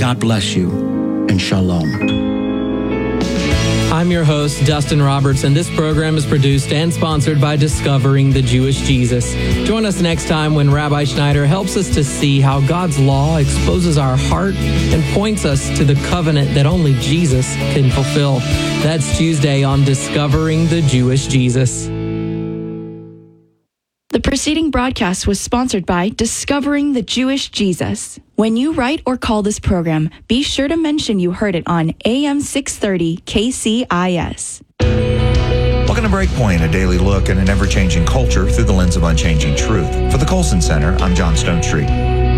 God bless you, and shalom. I'm your host, Dustin Roberts, and this program is produced and sponsored by Discovering the Jewish Jesus. Join us next time when Rabbi Schneider helps us to see how God's law exposes our heart and points us to the covenant that only Jesus can fulfill. That's Tuesday on Discovering the Jewish Jesus. The preceding broadcast was sponsored by Discovering the Jewish Jesus. When you write or call this program, be sure to mention you heard it on AM 630 KCIS. Welcome to Breakpoint, a daily look at an ever-changing culture through the lens of unchanging truth. For the Colson Center, I'm John Stonestreet.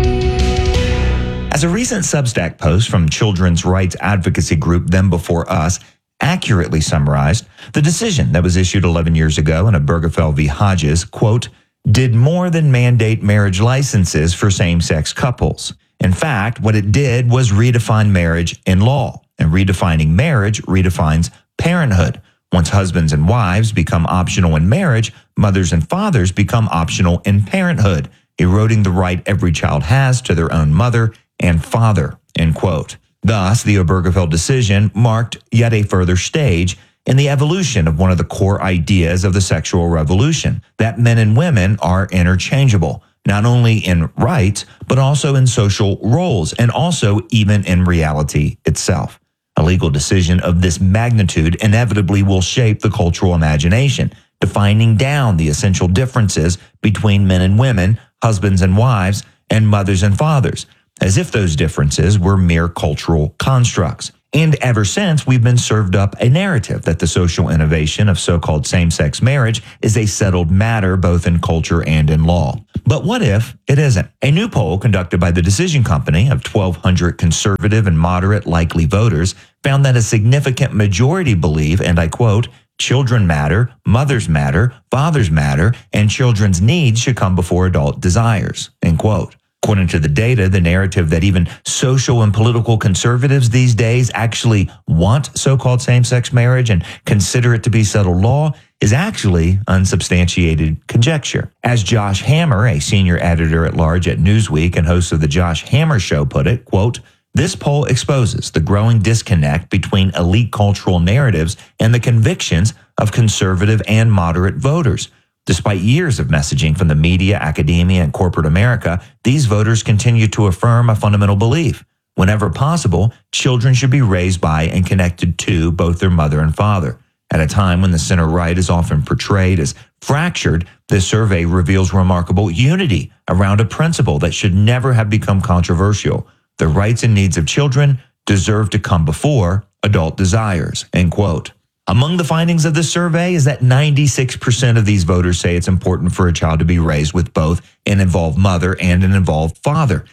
As a recent Substack post from children's rights advocacy group Them Before Us accurately summarized, the decision that was issued 11 years ago in Obergefell v. Hodges, quote, did more than mandate marriage licenses for same-sex couples. In fact, what it did was redefine marriage in law, and redefining marriage redefines parenthood. Once husbands and wives become optional in marriage, mothers and fathers become optional in parenthood, eroding the right every child has to their own mother and father, end quote. Thus, the Obergefell decision marked yet a further stage in the evolution of one of the core ideas of the sexual revolution, that men and women are interchangeable, not only in rights, but also in social roles, and also even in reality itself. A legal decision of this magnitude inevitably will shape the cultural imagination, defining down the essential differences between men and women, husbands and wives, and mothers and fathers, as if those differences were mere cultural constructs. And ever since, we've been served up a narrative that the social innovation of so-called same-sex marriage is a settled matter both in culture and in law. But what if it isn't? A new poll conducted by the Decision Company of 1,200 conservative and moderate likely voters found that a significant majority believe, and I quote, children matter, mothers matter, fathers matter, and children's needs should come before adult desires, end quote. According to the data, the narrative that even social and political conservatives these days actually want so-called same-sex marriage and consider it to be settled law is actually unsubstantiated conjecture. As Josh Hammer, a senior editor-at-large at Newsweek and host of the Josh Hammer Show, put it, quote, this poll exposes the growing disconnect between elite cultural narratives and the convictions of conservative and moderate voters. Despite years of messaging from the media, academia, and corporate America, these voters continue to affirm a fundamental belief. Whenever possible, children should be raised by and connected to both their mother and father. At a time when the center-right is often portrayed as fractured, this survey reveals remarkable unity around a principle that should never have become controversial. The rights and needs of children deserve to come before adult desires, end quote. Among the findings of this survey is that 96% of these voters say it's important for a child to be raised with both an involved mother and an involved father.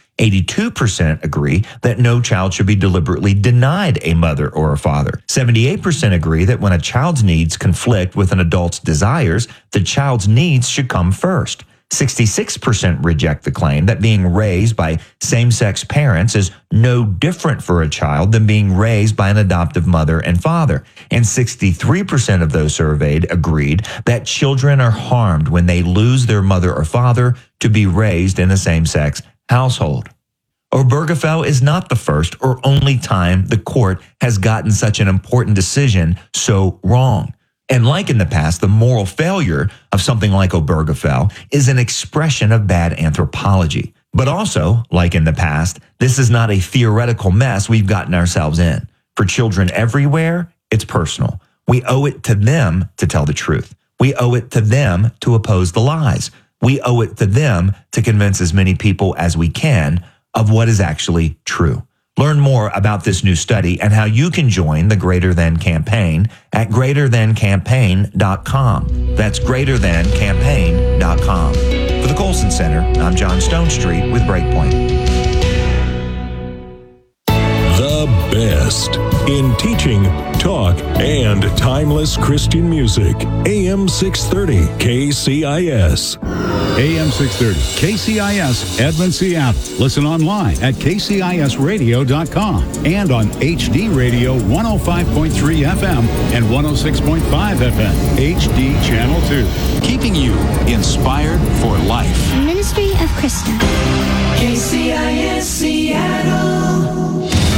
82% agree that no child should be deliberately denied a mother or a father. 78% agree that when a child's needs conflict with an adult's desires, the child's needs should come first. 66% reject the claim that being raised by same-sex parents is no different for a child than being raised by an adoptive mother and father. And 63% of those surveyed agreed that children are harmed when they lose their mother or father to be raised in a same-sex household. Obergefell is not the first or only time the court has gotten such an important decision so wrong. And like in the past, the moral failure of something like Obergefell is an expression of bad anthropology. But also, like in the past, this is not a theoretical mess we've gotten ourselves in. For children everywhere, it's personal. We owe it to them to tell the truth. We owe it to them to oppose the lies. We owe it to them to convince as many people as we can of what is actually true. Learn more about this new study and how you can join the Greater Than campaign at greaterthancampaign.com. That's greaterthancampaign.com. For the Colson Center, I'm John Stonestreet with Breakpoint. The best in teaching, talk, and timeless Christian music. AM 630 KCIS. AM 630 KCIS, Edmond, Seattle. Listen online at kcisradio.com and on HD Radio 105.3 FM and 106.5 FM, HD Channel 2. Keeping you inspired for life. Ministry of Krista. KCIS Seattle.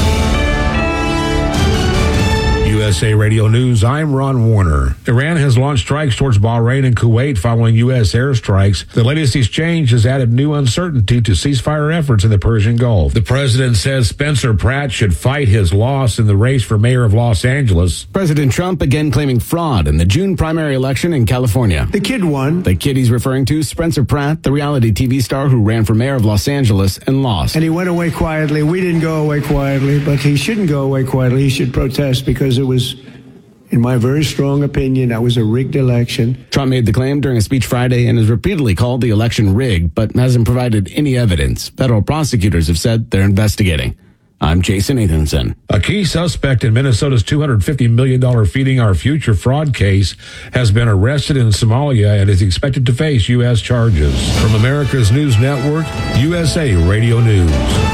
USA Radio News, I'm Ron Warner. Iran has launched strikes towards Bahrain and Kuwait following U.S. airstrikes. The latest exchange has added new uncertainty to ceasefire efforts in the Persian Gulf. The president says Spencer Pratt should fight his loss in the race for mayor of Los Angeles. President Trump again claiming fraud in the June primary election in California. The kid won. The kid he's referring to, Spencer Pratt, the reality TV star who ran for mayor of Los Angeles and lost. And he went away quietly. We didn't go away quietly, but he shouldn't go away quietly. He should protest because it was, in my very strong opinion, that was a rigged election. Trump made the claim during a speech Friday and has repeatedly called the election rigged, but hasn't provided any evidence. Federal prosecutors have said they're investigating. I'm Jason Nathanson. A key suspect in Minnesota's $250 million Feeding Our Future fraud case has been arrested in Somalia and is expected to face U.S. charges. From America's News Network, USA Radio News.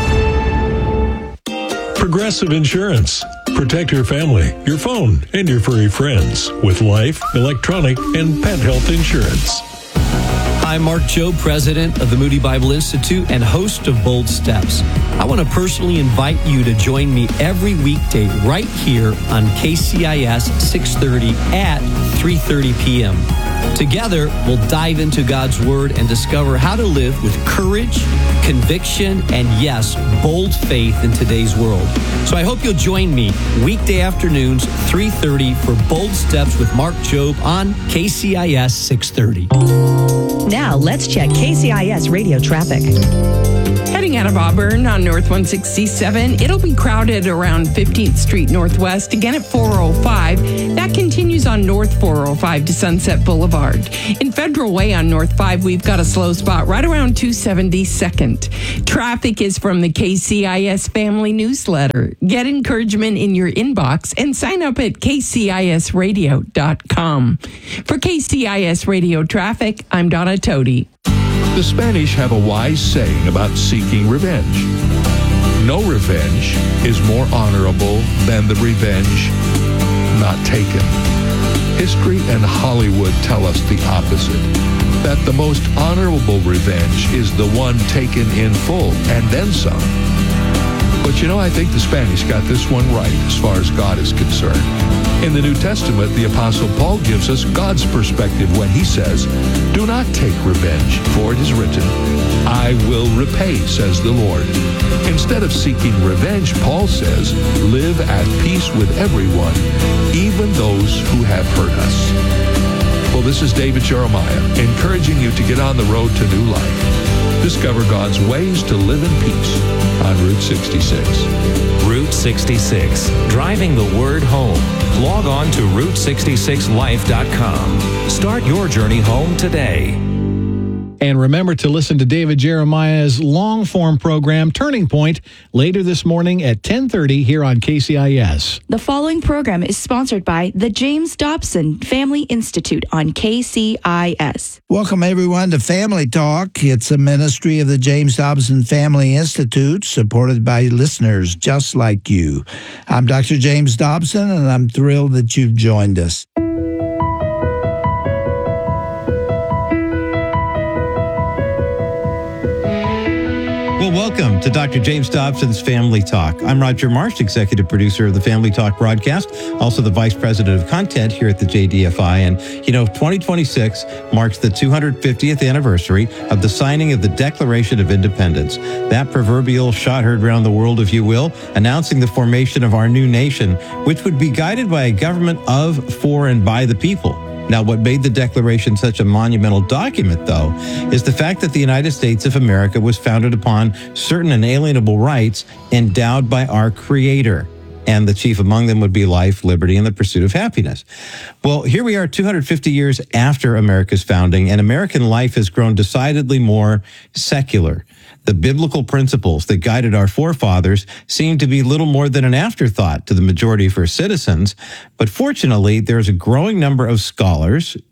Progressive Insurance. Protect your family, your phone, and your furry friends with life, electronic, and pet health insurance. I'm Mark Jobe, president of the Moody Bible Institute and host of Bold Steps. I want to personally invite you to join me every weekday right here on KCIS 630 at 3:30 p.m. Together, we'll dive into God's Word and discover how to live with courage, conviction, and yes, bold faith in today's world. So I hope you'll join me weekday afternoons, 3:30 for Bold Steps with Mark Jobe on KCIS 630. Now, let's check KCIS radio traffic. Heading out of Auburn on North 167, it'll be crowded around 15th Street Northwest, again at 405. That continues on North 405 to Sunset Boulevard. In Federal Way on North 5, we've got a slow spot right around 272nd. Traffic is from the KCIS Family Newsletter. Get encouragement in your inbox and sign up at kcisradio.com. For KCIS Radio Traffic, I'm Donna Todi. The Spanish have a wise saying about seeking revenge. No revenge is more honorable than the revenge not taken. History and Hollywood tell us the opposite, that the most honorable revenge is the one taken in full and then some. But you know, I think the Spanish got this one right as far as God is concerned. In the New Testament, the Apostle Paul gives us God's perspective when he says, "Do not take revenge, for it is written, I will repay, says the Lord." Instead of seeking revenge, Paul says, live at peace with everyone, even those who have hurt us. Well, this is David Jeremiah, encouraging you to get on the road to new life. Discover God's ways to live in peace on Route 66. Route 66, driving the word home. Log on to Route66Life.com. Start your journey home today. And remember to listen to David Jeremiah's long-form program, Turning Point, later this morning at 10:30 here on KCIS. The following program is sponsored by the James Dobson Family Institute on KCIS. Welcome, everyone, to Family Talk. It's a ministry of the James Dobson Family Institute, supported by listeners just like you. I'm Dr. James Dobson, and I'm thrilled that you've joined us. Well, welcome to Dr. James Dobson's Family Talk. I'm Roger Marsh, executive producer of the Family Talk broadcast, also the vice president of content here at the JDFI. And, 2026 marks the 250th anniversary of the signing of the Declaration of Independence. That proverbial shot heard around the world, if you will, announcing the formation of our new nation, which would be guided by a government of, for, and by the people. Now, what made the Declaration such a monumental document, though, is the fact that the United States of America was founded upon certain inalienable rights endowed by our Creator. And the chief among them would be life, liberty, and the pursuit of happiness. Well, here we are 250 years after America's founding, and American life has grown decidedly more secular. The biblical principles that guided our forefathers seem to be little more than an afterthought to the majority of our citizens. But fortunately, there's a growing number of scholars,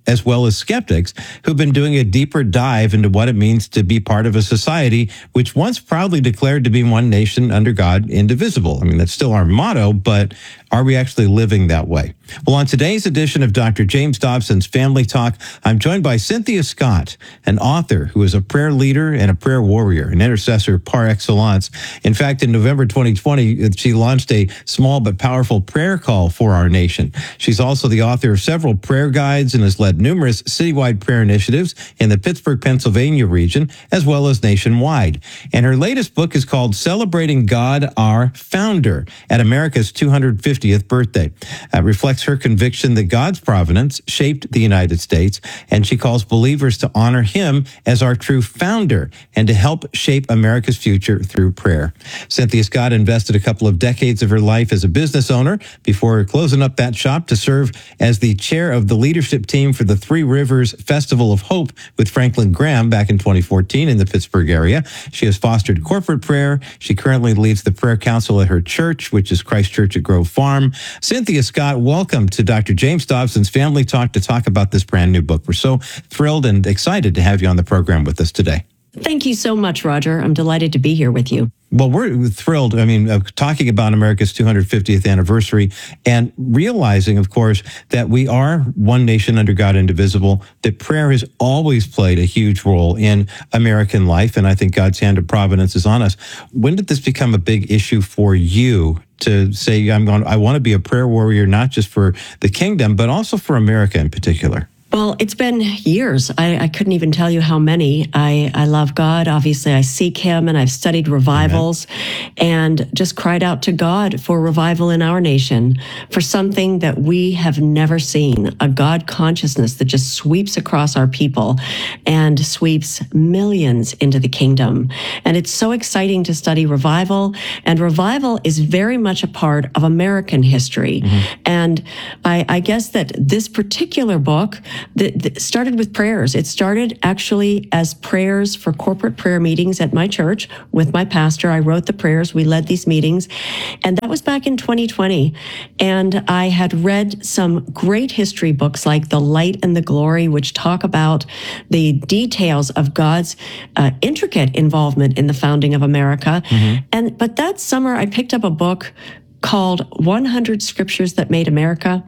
as well as skeptics who've been doing a deeper dive into what it means to be part of a society which once proudly declared to be one nation under God, indivisible. I mean, that's still our motto, but are we actually living that way? Well, on today's edition of Dr. James Dobson's Family Talk, I'm joined by Cynthia Scott, an author who is a prayer leader and a prayer warrior, an intercessor par excellence. In fact, in November 2020, she launched a small but powerful prayer call for our nation. She's also the author of several prayer guides and has led numerous citywide prayer initiatives in the Pittsburgh, Pennsylvania region, as well as nationwide. And her latest book is called Celebrating God, Our Founder, at America's 250th birthday. It reflects her conviction that God's providence shaped the United States, and she calls believers to honor him as our true founder and to help shape America's future through prayer. Cynthia Scott invested a couple of decades of her life as a business owner before closing up that shop to serve as the chair of the leadership team for the Three Rivers Festival of Hope with Franklin Graham back in 2014 in the Pittsburgh area. She has fostered corporate prayer. She currently leads the prayer council at her church, which is Christ Church at Grove Farm. Cynthia Scott, welcome to Dr. James Dobson's Family Talk to talk about this brand new book. We're so thrilled and excited to have you on the program with us today. Thank you so much, Roger. I'm delighted to be here with you. Well, we're thrilled. I mean, talking about America's 250th anniversary and realizing, of course, that we are one nation under God, indivisible, that prayer has always played a huge role in American life. And I think God's hand of providence is on us. When did this become a big issue for you to say, I want to be a prayer warrior, not just for the kingdom, but also for America in particular? Well, it's been years. I couldn't even tell you how many. I love God. Obviously, I seek him, and I've studied revivals and just cried out to God for revival in our nation, for something that we have never seen, a God consciousness that just sweeps across our people and sweeps millions into the kingdom. And it's so exciting to study revival, and revival is very much a part of American history. And I guess that this particular book that started with prayers. It started actually as prayers for corporate prayer meetings at my church with my pastor. I wrote the prayers. We led these meetings. And that was back in 2020. And I had read some great history books like The Light and the Glory, which talk about the details of God's intricate involvement in the founding of America. But that summer, I picked up a book called 100 Scriptures That Made America,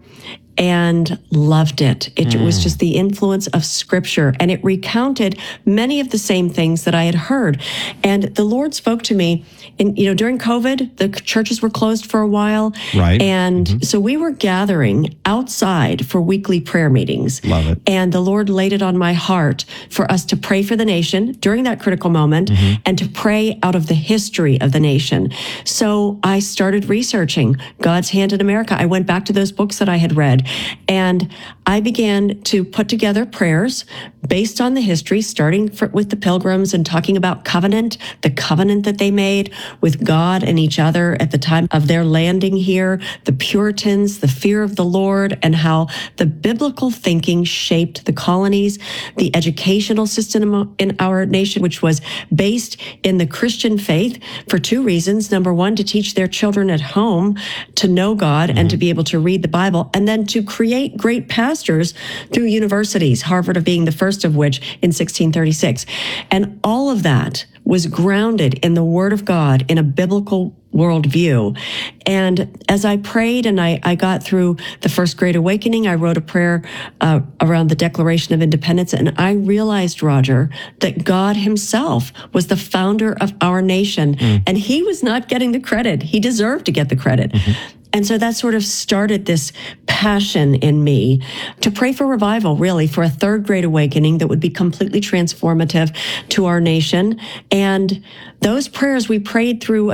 and loved it. It was just the influence of Scripture, and it recounted many of the same things that I had heard. And the Lord spoke to me. And, during COVID, the churches were closed for a while. Right. And so we were gathering outside for weekly prayer meetings. Love it. And the Lord laid it on my heart for us to pray for the nation during that critical moment and to pray out of the history of the nation. So I started researching God's hand in America. I went back to those books that I had read, and I began to put together prayers based on the history, starting with the Pilgrims and talking about covenant, the covenant that they made with God and each other at the time of their landing here, the Puritans, the fear of the Lord, and how the biblical thinking shaped the colonies, the educational system in our nation, which was based in the Christian faith for two reasons. Number one, to teach their children at home to know God and to be able to read the Bible, and then to create great pastors through universities, Harvard being the first of which in 1636. And all of that was grounded in the Word of God, in a biblical worldview. And as I prayed and I got through the First Great Awakening, I wrote a prayer around the Declaration of Independence, and I realized, Roger, that God himself was the founder of our nation, and he was not getting the credit. He deserved to get the credit. And so that sort of started this passion in me to pray for revival, really, for a third great awakening that would be completely transformative to our nation. And those prayers, we prayed through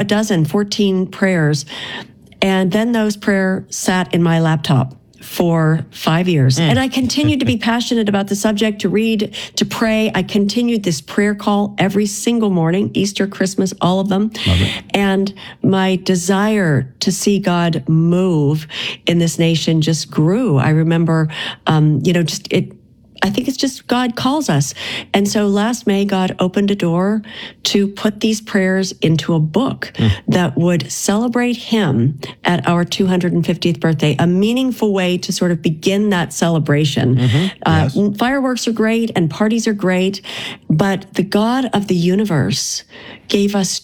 14 prayers. And then those prayers sat in my laptop for 5 years. And I continued to be passionate about the subject, to read, to pray. I continued this prayer call every single morning, Easter, Christmas, all of them. And my desire to see God move in this nation just grew. I remember, I think it's just God calls us. And so last May, God opened a door to put these prayers into a book that would celebrate him at our 250th birthday, a meaningful way to sort of begin that celebration. Yes. Fireworks are great and parties are great, but the God of the universe gave us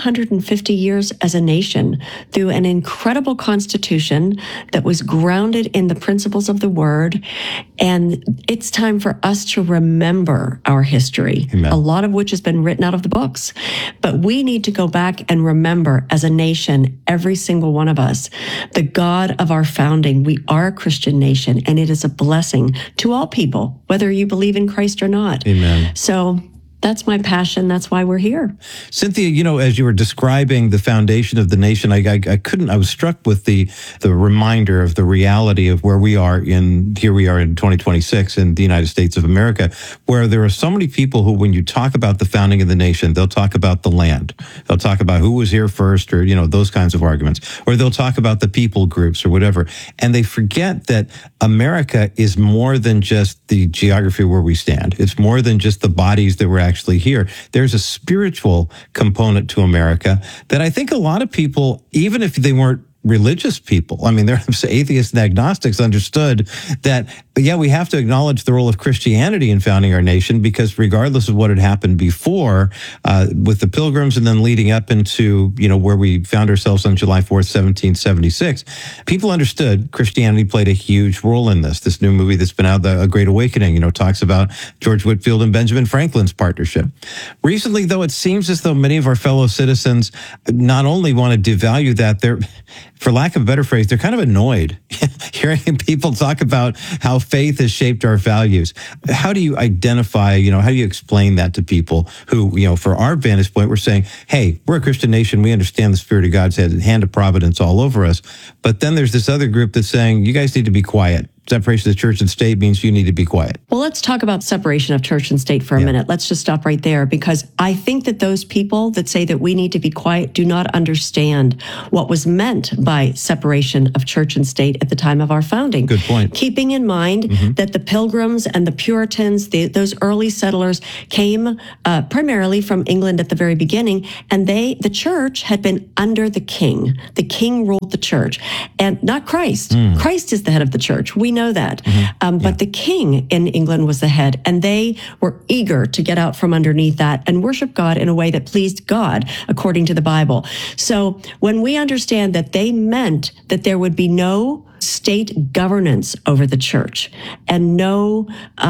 250 years as a nation through an incredible constitution that was grounded in the principles of the word. And it's time for us to remember our history, a lot of which has been written out of the books. But we need to go back and remember as a nation, every single one of us, the God of our founding. We are a Christian nation, and it is a blessing to all people, whether you believe in Christ or not. Amen. So that's my passion. That's why we're here. Cynthia, you know, as you were describing the foundation of the nation, I was struck with the reminder of the reality of where we are here we are in 2026 in the United States of America, where there are so many people who, when you talk about the founding of the nation, they'll talk about the land. They'll talk about who was here first, or, you know, those kinds of arguments, or they'll talk about the people groups or whatever. And they forget that America is more than just the geography where we stand. It's more than just the bodies that we're actually here. There's a spiritual component to America that I think a lot of people, even if they weren't religious people, I mean, there's atheists and agnostics, understood that, yeah, we have to acknowledge the role of Christianity in founding our nation, because regardless of what had happened before with the Pilgrims and then leading up into, you know, where we found ourselves on July 4th, 1776, people understood Christianity played a huge role in this. This new movie that's been out, A Great Awakening, you know, talks about George Whitefield and Benjamin Franklin's partnership. Recently, though, it seems as though many of our fellow citizens not only want to devalue that, they're, for lack of a better phrase, they're kind of annoyed hearing people talk about how faith has shaped our values. How do you identify, you know, how do you explain that to people who, you know, for our vantage point, we're saying, hey, we're a Christian nation. We understand the Spirit of God's hand of providence all over us. But then there's this other group that's saying, you guys need to be quiet. Separation of church and state means you need to be quiet. Well, let's talk about separation of church and state for a minute. Let's just stop right there, because I think that those people that say that we need to be quiet do not understand what was meant by separation of church and state at the time of our founding. Good point. Keeping in mind that the Pilgrims and the Puritans, those early settlers, came primarily from England at the very beginning, and the church had been under the king. The king ruled the church, and not Christ. Christ is the head of the church. We know that. But the king in England was the head, and they were eager to get out from underneath that and worship God in a way that pleased God, according to the Bible. So when we understand that they meant that there would be no state governance over the church and no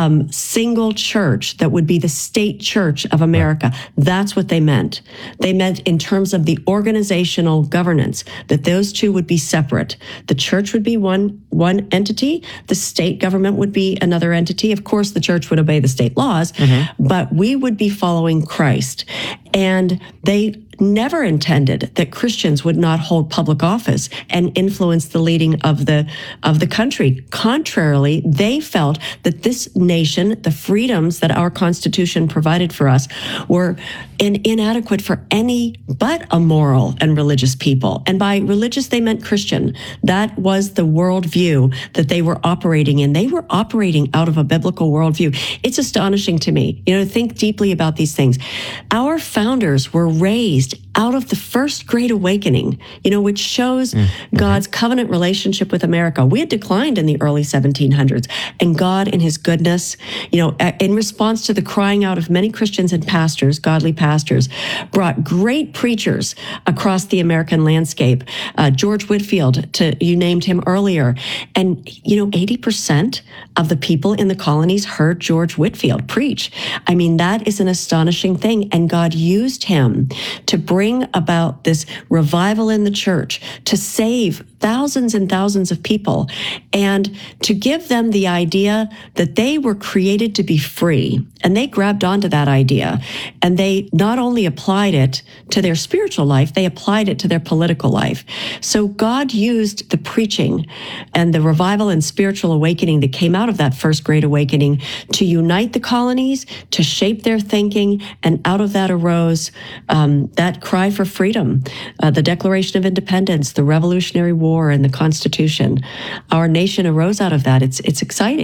single church that would be the state church of America. That's what they meant. They meant in terms of the organizational governance, that those two would be separate. The church would be one entity. The state government would be another entity. Of course, the church would obey the state laws, but we would be following Christ. And they never intended that Christians would not hold public office and influence the leading of the country. Contrarily, they felt that this nation, the freedoms that our Constitution provided for us, were inadequate for any but a moral and religious people. And by religious, they meant Christian. That was the worldview that they were operating in. They were operating out of a biblical worldview. It's astonishing to me, you know, to think deeply about these things. Our founders were raised out of the first Great Awakening, you know, which shows God's covenant relationship with America. We had declined in the early 1700s, and God, in his goodness, you know, in response to the crying out of many Christians and pastors, godly pastors, brought great preachers across the American landscape. George Whitefield, you named him earlier. And, you know, 80% of the people in the colonies heard George Whitefield preach. I mean, that is an astonishing thing. And God used him to bring about this revival in the church, to save thousands and thousands of people, and to give them the idea that they were created to be free. And they grabbed onto that idea. And they not only applied it to their spiritual life, they applied it to their political life. So God used the preaching and the revival and spiritual awakening that came out of that first Great Awakening to unite the colonies, to shape their thinking. And out of that arose that cry for freedom, the Declaration of Independence, the Revolutionary War, and the Constitution. Our nation arose out of that. It's exciting.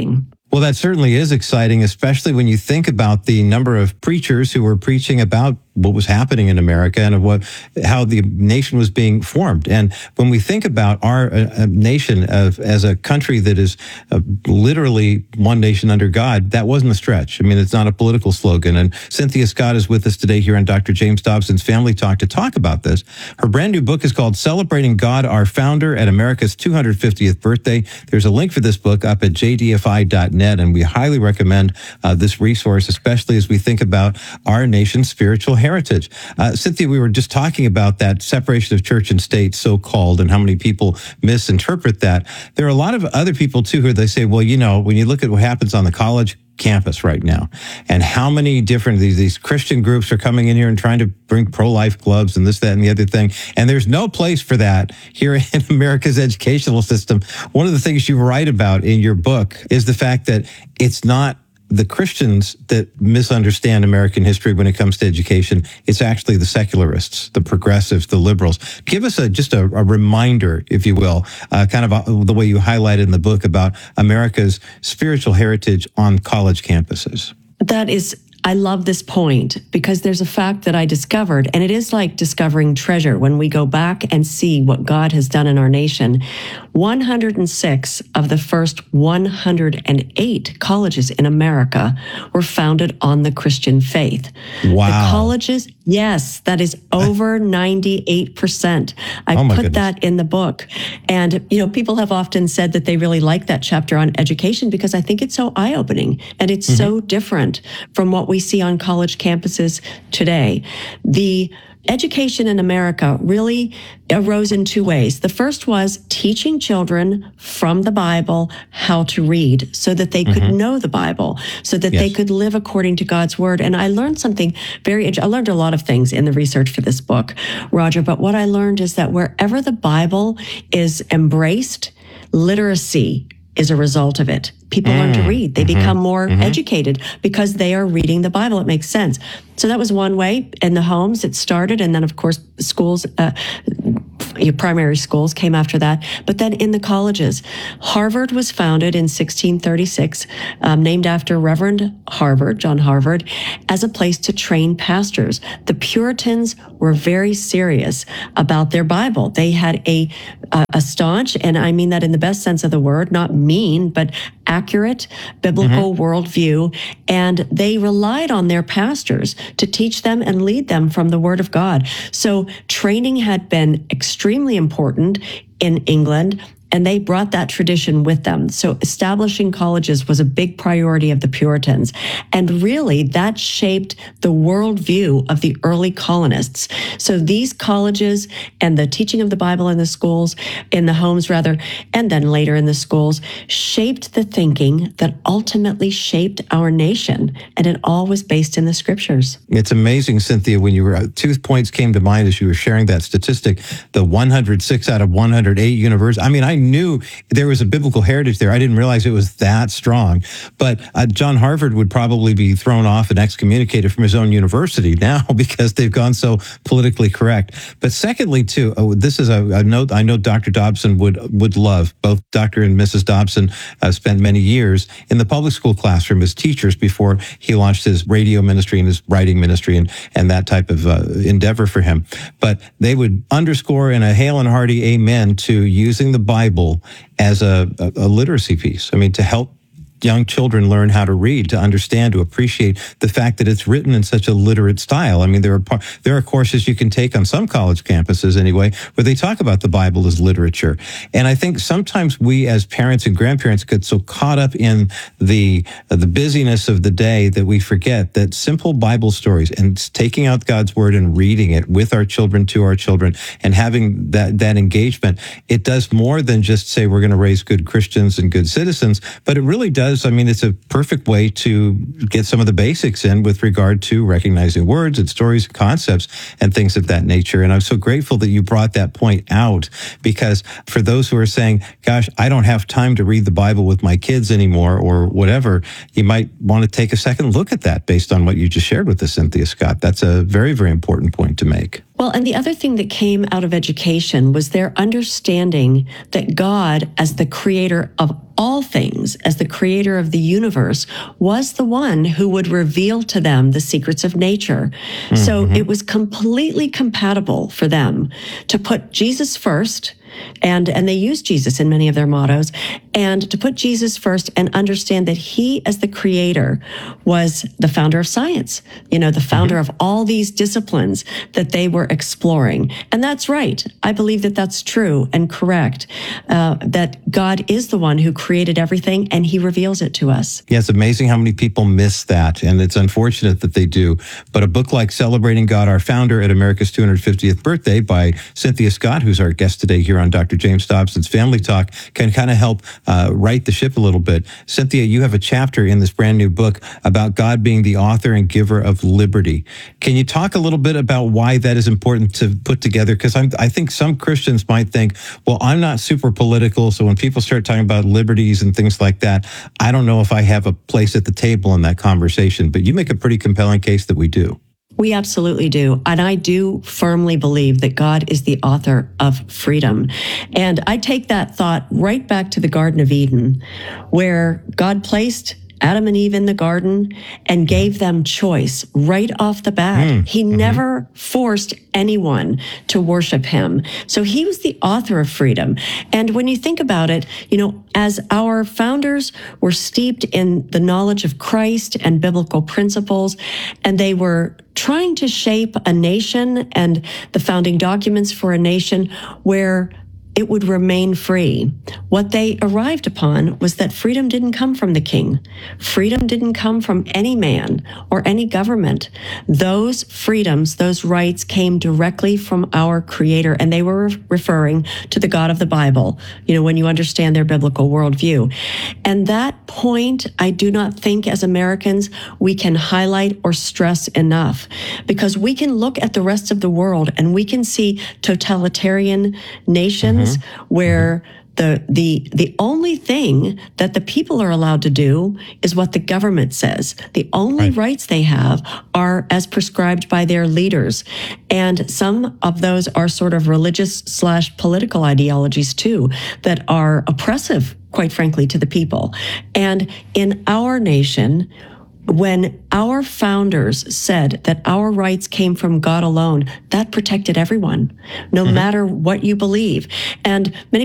Well, that certainly is exciting, especially when you think about the number of preachers who were preaching about what was happening in America and how the nation was being formed. And when we think about our nation as a country that is literally one nation under God, that wasn't a stretch. I mean, it's not a political slogan. And Cynthia Scott is with us today here on Dr. James Dobson's Family Talk to talk about this. Her brand new book is called Celebrating God, Our Founder at America's 250th Birthday. There's a link for this book up at jdfi.net, and we highly recommend this resource, especially as we think about our nation's spiritual heritage. Cynthia, we were just talking about that separation of church and state, so-called, and how many people misinterpret that. There are a lot of other people, too, who they say, well, you know, when you look at what happens on the college campus right now and how many different these Christian groups are coming in here and trying to bring pro-life clubs and this, that, and the other thing. And there's no place for that here in America's educational system. One of the things you write about in your book is the fact that it's not the Christians that misunderstand American history when it comes to education. It's actually the secularists, the progressives, the liberals. Give us just a reminder, if you will, kind of the way you highlighted in the book about America's spiritual heritage on college campuses. I love this point because there's a fact that I discovered, and it is like discovering treasure when we go back and see what God has done in our nation. 106 of the first 108 colleges in America were founded on the Christian faith. Wow. The colleges, yes, that is over 98%. I put that in the book. And, you know, people have often said that they really like that chapter on education because I think it's so eye-opening and it's so different from what we see on college campuses today. The education in America really arose in two ways. The first was teaching children from the Bible how to read so that they could know the Bible, so that they could live according to God's word. And I learned something I learned a lot of things in the research for this book, Roger, but what I learned is that wherever the Bible is embraced, literacy is a result of it. People learn to read. They become more educated because they are reading the Bible. It makes sense. So that was one way. In the homes, it started. And then, of course, schools, your primary schools came after that. But then in the colleges, Harvard was founded in 1636, named after Reverend Harvard, John Harvard, as a place to train pastors. The Puritans were very serious about their Bible. They had a staunch, and I mean that in the best sense of the word, not mean, but accurate biblical worldview, and they relied on their pastors to teach them and lead them from the Word of God. So training had been extremely important in England, and they brought that tradition with them. So establishing colleges was a big priority of the Puritans. And really, that shaped the worldview of the early colonists. So these colleges and the teaching of the Bible in the schools, in the homes rather, and then later in the schools, shaped the thinking that ultimately shaped our nation. And it all was based in the scriptures. It's amazing, Cynthia, when you were, 2 points came to mind as you were sharing that statistic, the 106 out of 108 universities. I mean, I knew there was a biblical heritage there. I didn't realize it was that strong. But John Harvard would probably be thrown off and excommunicated from his own university now because they've gone so politically correct. But secondly, too, this is a note I know Dr. Dobson would love. Both Dr. and Mrs. Dobson spent many years in the public school classroom as teachers before he launched his radio ministry and his writing ministry and that type of endeavor for him. But they would underscore in a hail and hearty amen to using the Bible as a literacy piece. I mean, to help young children learn how to read, to understand, to appreciate the fact that it's written in such a literate style. I mean, there are courses you can take on some college campuses anyway, where they talk about the Bible as literature. And I think sometimes we as parents and grandparents get so caught up in the busyness of the day that we forget that simple Bible stories and taking out God's word and reading it with our children, to our children, and having that engagement, it does more than just say we're going to raise good Christians and good citizens, but it really does. I mean, it's a perfect way to get some of the basics in with regard to recognizing words and stories and concepts and things of that nature. And I'm so grateful that you brought that point out, because for those who are saying, gosh, I don't have time to read the Bible with my kids anymore or whatever, you might want to take a second look at that based on what you just shared with us, Cynthia Scott. That's a very, very important point to make. Well, and the other thing that came out of education was their understanding that God, as the creator of all things, as the creator of the universe, was the one who would reveal to them the secrets of nature. So it was completely compatible for them to put Jesus first, and they use Jesus in many of their mottos, and to put Jesus first and understand that he, as the creator, was the founder of science, the founder of all these disciplines that they were exploring. And that's right. I believe that that's true and correct, that God is the one who created everything and he reveals it to us. Yeah, it's amazing how many people miss that, and it's unfortunate that they do. But a book like Celebrating God, Our Founder at America's 250th Birthday by Cynthia Scott, who's our guest today here on Dr. James Dobson's Family Talk, can kind of help right the ship a little bit. Cynthia, you have a chapter in this brand new book about God being the author and giver of liberty. Can you talk a little bit about why that is important to put together? Because I think some Christians might think, well, I'm not super political, so when people start talking about liberties and things like that, I don't know if I have a place at the table in that conversation. But you make a pretty compelling case that we do. We absolutely do. And I do firmly believe that God is the author of freedom. And I take that thought right back to the Garden of Eden, where God placed Adam and Eve in the garden and gave them choice right off the bat. He never forced anyone to worship him. So he was the author of freedom. And when you think about it, as our founders were steeped in the knowledge of Christ and biblical principles, and they were trying to shape a nation and the founding documents for a nation where it would remain free. What they arrived upon was that freedom didn't come from the king. Freedom didn't come from any man or any government. Those freedoms, those rights came directly from our Creator, and they were referring to the God of the Bible, when you understand their biblical worldview. And that point, I do not think as Americans we can highlight or stress enough, because we can look at the rest of the world and we can see totalitarian nations where the only thing that the people are allowed to do is what the government says. The only rights they have are as prescribed by their leaders. And some of those are sort of religious/political ideologies too, that are oppressive, quite frankly, to the people. And in our nation, when our founders said that our rights came from God alone, that protected everyone, no matter what you believe. And many